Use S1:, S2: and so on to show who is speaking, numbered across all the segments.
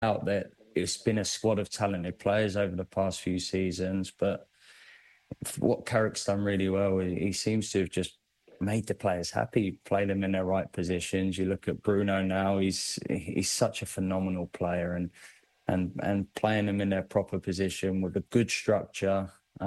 S1: out that it's been a squad of talented players over the past few seasons, but what Carrick's done really well, he seems to have just made the players happy, play them in their right positions. You look at Bruno now; he's such a phenomenal player, and playing them in their proper position with a good structure.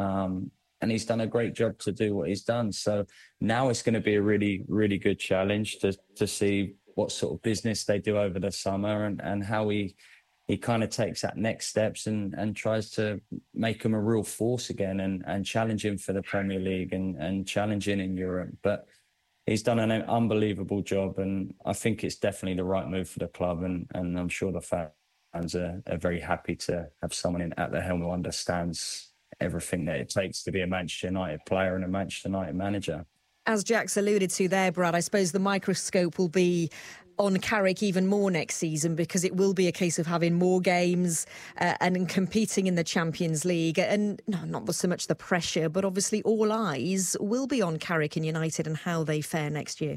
S1: And he's done a great job to do what he's done. So now it's going to be a really, really good challenge to see what sort of business they do over the summer and how he kind of takes that next steps and tries to make him a real force again and challenge him for the Premier League and challenging in Europe. But he's done an unbelievable job, and I think it's definitely the right move for the club, and I'm sure the fans are very happy to have someone at the helm who understands everything that it takes to be a Manchester United player and a Manchester United manager.
S2: As Jack's alluded to there, Brad, I suppose the microscope will be on Carrick even more next season, because it will be a case of having more games and competing in the Champions League. And no, not so much the pressure, but obviously all eyes will be on Carrick and United and how they fare next year.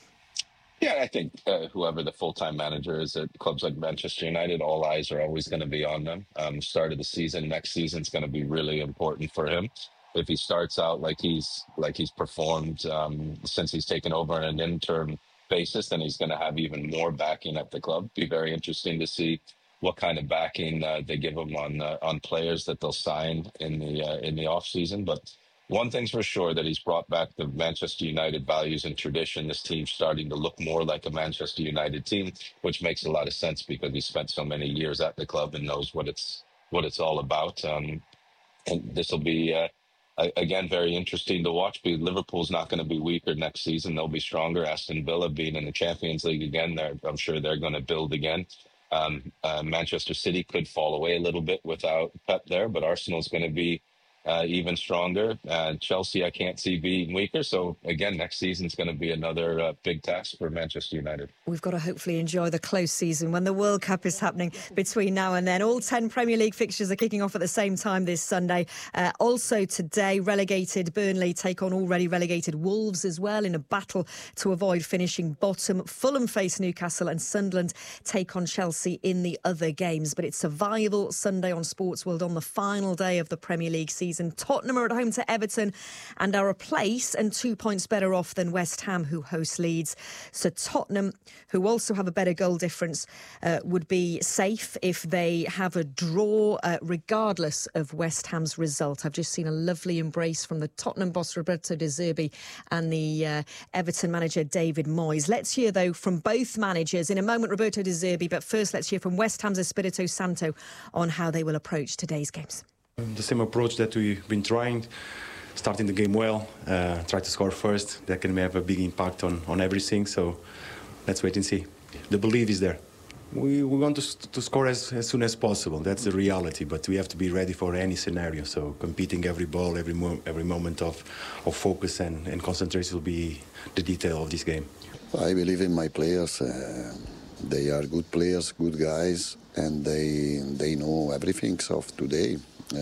S3: Yeah, I think whoever the full-time manager is at clubs like Manchester United, all eyes are always going to be on them. Start of the season, next season is going to be really important for him. If he starts out like he's performed since he's taken over on an interim basis, then he's going to have even more backing at the club. Be very interesting to see what kind of backing they give him on players that they'll sign in the off season. But one thing's for sure, that he's brought back the Manchester United values and tradition. This team's starting to look more like a Manchester United team, which makes a lot of sense because he spent so many years at the club and knows what it's all about. And this will be, again, very interesting to watch. Because Liverpool's not going to be weaker next season. They'll be stronger. Aston Villa being in the Champions League again, I'm sure they're going to build again. Manchester City could fall away a little bit without Pep there, but Arsenal's going to be even stronger. Chelsea, I can't see being weaker. So again, next season's going to be another big task for Manchester United.
S2: We've got to hopefully enjoy the close season when the World Cup is happening between now and then. All 10 Premier League fixtures are kicking off at the same time this Sunday. Also today, relegated Burnley take on already relegated Wolves as well in a battle to avoid finishing bottom. Fulham face Newcastle and Sunderland take on Chelsea in the other games. But it's survival Sunday on Sports World on the final day of the Premier League season. Tottenham are at home to Everton and are a place and 2 points better off than West Ham, who host Leeds. So Tottenham, who also have a better goal difference, would be safe if they have a draw, regardless of West Ham's result. I've just seen a lovely embrace from the Tottenham boss Roberto De Zerbi and the Everton manager David Moyes. Let's hear, though, from both managers in a moment, Roberto De Zerbi, but first let's hear from West Ham's Espirito Santo on how they will approach today's games.
S4: The same approach that we've been trying, starting the game well, try to score first. That can have a big impact on everything, so let's wait and see. The belief is there. We want to score as soon as possible. That's the reality, but we have to be ready for any scenario. So competing every ball, every moment of focus and concentration will be the detail of this game.
S5: I believe in my players. They are good players, good guys, and they know everything of today.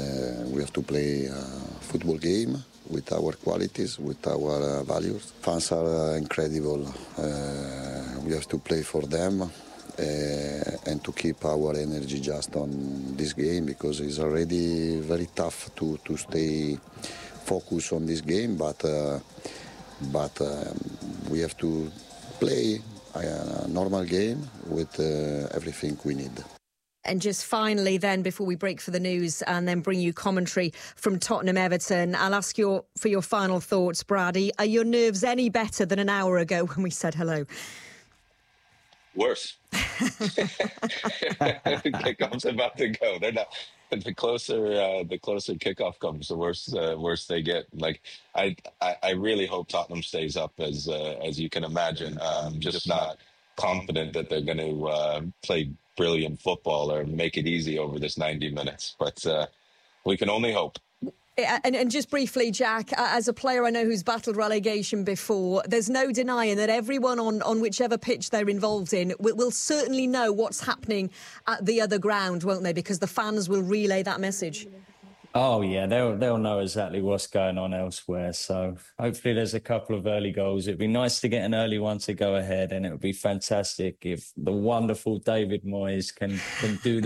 S5: We have to play a football game with our qualities, with our values. Fans are incredible. We have to play for them and to keep our energy just on this game, because it's already very tough to stay focused on this game. But we have to play a normal game with everything we need.
S2: And just finally then, before we break for the news and then bring you commentary from Tottenham Everton, I'll ask you for your final thoughts, Brady. Are your nerves any better than an hour ago when we said hello?
S3: Worse. Kickoff's about to go. They're not. The closer kickoff comes, the worse they get. Like I really hope Tottenham stays up, as you can imagine. Just not confident that they're going to play brilliant football or make it easy over this 90 minutes. But we can only hope.
S2: And just briefly, Jack, as a player I know who's battled relegation before, there's no denying that everyone on whichever pitch they're involved in will certainly know what's happening at the other ground, won't they? Because the fans will relay that message.
S1: Oh, yeah, they'll know exactly what's going on elsewhere. So hopefully there's a couple of early goals. It'd be nice to get an early one to go ahead, and it would be fantastic if the wonderful David Moyes can do